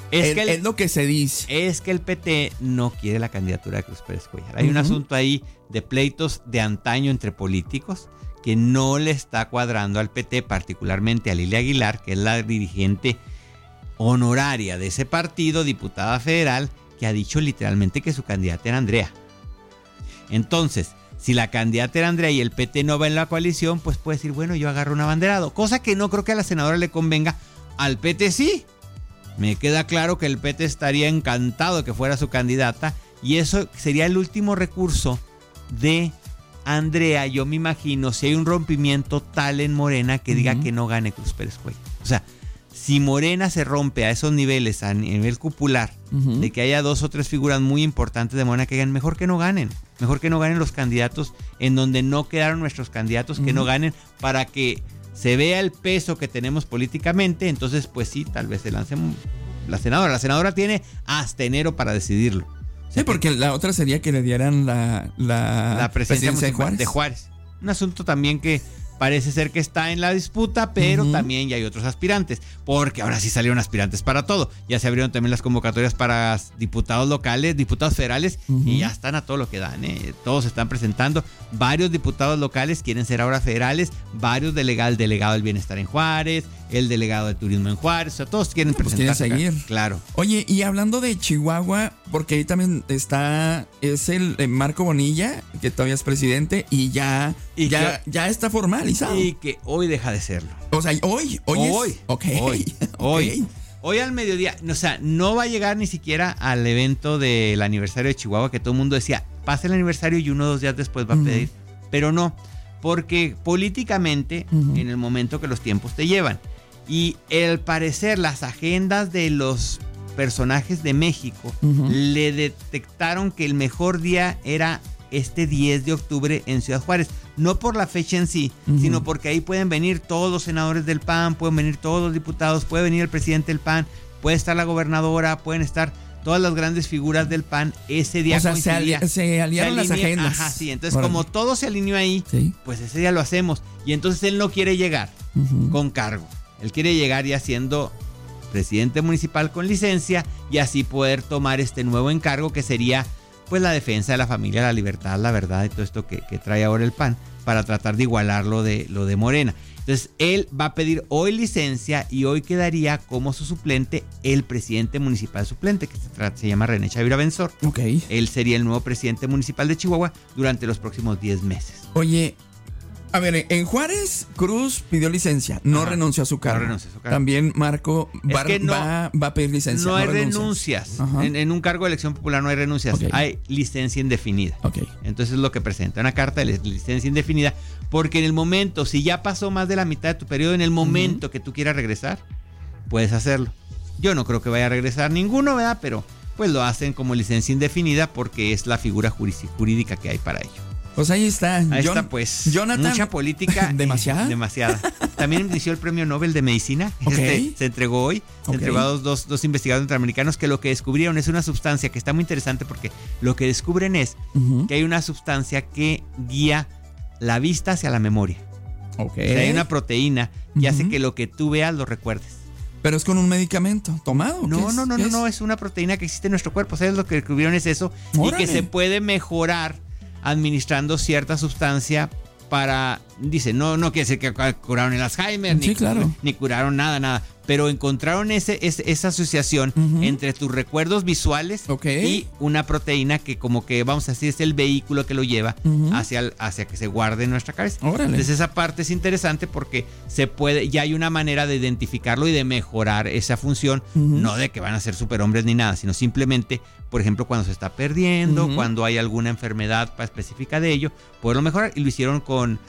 Es lo que se dice. Es que el PT no quiere la candidatura de Cruz Pérez Cuéllar. Hay un asunto ahí de pleitos de antaño entre políticos que no le está cuadrando al PT, particularmente a Lilia Aguilar, que es la dirigente honoraria de ese partido, diputada federal, que ha dicho literalmente que su candidata era Andrea. Entonces, si la candidata era Andrea y el PT no va en la coalición, pues puede decir, bueno, yo agarro un abanderado. Cosa que no creo que a la senadora le convenga. Al PT sí. Me queda claro que el PT estaría encantado de que fuera su candidata. Y eso sería el último recurso de Andrea. Yo me imagino si hay un rompimiento tal en Morena que diga que no gane Cruz Pérez Cuéllar. O sea, si Morena se rompe a esos niveles, a nivel cupular, de que haya 2 o 3 figuras muy importantes de Morena que ganen, mejor que no ganen. Mejor que no ganen los candidatos en donde no quedaron nuestros candidatos, que no ganen, para que se vea el peso que tenemos políticamente. Entonces, pues sí, tal vez se lance la senadora. La senadora tiene hasta enero para decidirlo. Sí, porque la otra sería que le dieran la presidencia de Juárez. Un asunto también que parece ser que está en la disputa, pero también ya hay otros aspirantes, porque ahora sí salieron aspirantes para todo. Ya se abrieron también las convocatorias para diputados locales, diputados federales, y ya están a todo lo que dan, ¿eh? Todos se están presentando. Varios diputados locales quieren ser ahora federales, varios el delegado del bienestar en Juárez, el delegado de turismo en Juárez, o sea, todos quieren presentarse. Quieren seguir. Claro. Oye, y hablando de Chihuahua, porque ahí también es el Marco Bonilla, que todavía es presidente, y ya está formalizado. Y que hoy deja de serlo. O sea, hoy. Hoy al mediodía, o sea, no va a llegar ni siquiera al evento del aniversario de Chihuahua, que todo el mundo decía, pasa el aniversario y 1 o 2 días después va a pedir. Pero no, porque políticamente, en el momento que los tiempos te llevan, y al parecer las agendas de los personajes de México le detectaron que el mejor día era este 10 de octubre en Ciudad Juárez. No por la fecha en sí, sino porque ahí pueden venir todos los senadores del PAN, pueden venir todos los diputados, puede venir el presidente del PAN, puede estar la gobernadora, pueden estar todas las grandes figuras del PAN ese día. O sea, se aliaron las agendas. Ajá, sí. Entonces, como todo se alineó ahí, pues ese día lo hacemos. Y entonces él no quiere llegar con cargo. Él quiere llegar ya siendo presidente municipal con licencia y así poder tomar este nuevo encargo que sería pues la defensa de la familia, la libertad, la verdad y todo esto que trae ahora el PAN para tratar de igualar lo de Morena. Entonces él va a pedir hoy licencia y hoy quedaría como su suplente el presidente municipal suplente, que se llama René Chavira Benzor. Él sería el nuevo presidente municipal de Chihuahua durante los próximos 10 meses. Oye, a ver, en Juárez, Cruz pidió licencia, no renunció a su cargo. También Marco va a pedir licencia. No hay renuncias. En un cargo de elección popular no hay renuncias. Hay licencia indefinida. Entonces es lo que presenta, una carta de licencia indefinida, porque en el momento, si ya pasó más de la mitad de tu periodo, en el momento que tú quieras regresar, puedes hacerlo. Yo no creo que vaya a regresar ninguno, ¿verdad? Pero pues lo hacen como licencia indefinida porque es la figura jurídica que hay para ello. Pues ahí está. Ahí está, pues. Jonathan. Mucha política. Demasiada. También inició el premio Nobel de Medicina. Se entregó hoy. Se entregó a dos investigadores norteamericanos que lo que descubrieron es una sustancia que está muy interesante porque lo que descubren es que hay una sustancia que guía la vista hacia la memoria. O sea, hay una proteína que hace que lo que tú veas lo recuerdes. ¿Pero es con un medicamento tomado? No, es una proteína que existe en nuestro cuerpo. ¿Sabes? Lo que descubrieron es eso. Órale. Y que se puede mejorar administrando cierta sustancia para, dice, no quiere decir que curaron el Alzheimer, ni curaron nada, pero encontraron esa asociación entre tus recuerdos visuales y una proteína que como que, vamos a decir, es el vehículo que lo lleva hacia que se guarde en nuestra cabeza. Órale. Entonces esa parte es interesante porque ya hay una manera de identificarlo y de mejorar esa función, no de que van a ser superhombres ni nada, sino simplemente, por ejemplo, cuando se está perdiendo, cuando hay alguna enfermedad específica de ello, poderlo mejorar. Y lo hicieron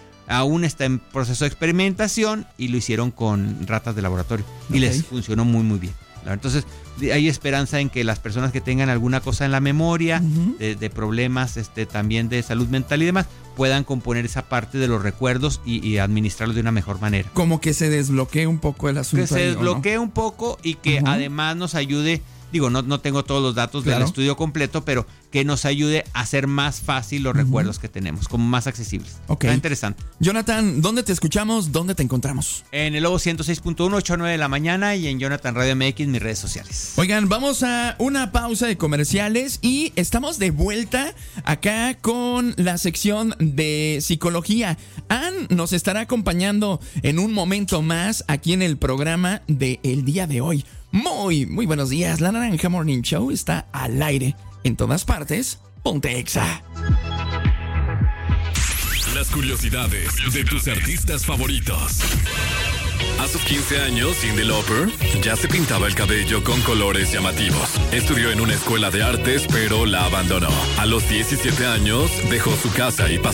aún está en proceso de experimentación y lo hicieron con ratas de laboratorio y les funcionó muy muy bien. Entonces hay esperanza en que las personas que tengan alguna cosa en la memoria, de problemas también de salud mental y demás, puedan componer esa parte de los recuerdos y administrarlos de una mejor manera. Como que se desbloquee un poco el asunto. Que se desbloquee un poco y que además nos ayude Digo, no tengo todos los datos del estudio completo, pero que nos ayude a hacer más fácil los recuerdos que tenemos, como más accesibles. Ok. Está interesante. Jonathan, ¿dónde te escuchamos? ¿Dónde te encontramos? En el Lobo 106.1, 8 a 9 de la mañana y en Jonathan Radio MX, mis redes sociales. Oigan, vamos a una pausa de comerciales y estamos de vuelta acá con la sección de psicología. Ann nos estará acompañando en un momento más aquí en el programa del día de hoy. Muy buenos días. La Naranja Morning Show está al aire en todas partes. Ponte Exa. Las curiosidades de tus artistas favoritos. A sus 15 años, Cyndi Lauper ya se pintaba el cabello con colores llamativos. Estudió en una escuela de artes, pero la abandonó. A los 17 años, dejó su casa y pasó